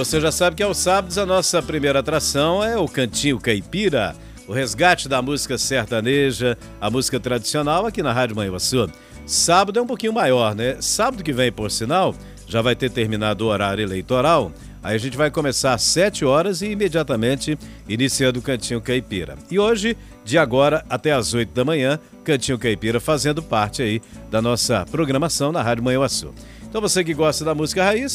você já sabe que aos sábados a nossa primeira atração é o Cantinho Caipira, o resgate da música sertaneja, a música tradicional aqui na Rádio Manhuaçu. Sábado é um pouquinho maior, né? Sábado que vem, por sinal, já vai ter terminado o horário eleitoral. Aí a gente vai começar às 7 horas e imediatamente iniciando o Cantinho Caipira. E hoje, de agora até às 8 da manhã, Cantinho Caipira fazendo parte aí da nossa programação na Rádio Manhuaçu. Então você que gosta da música raiz,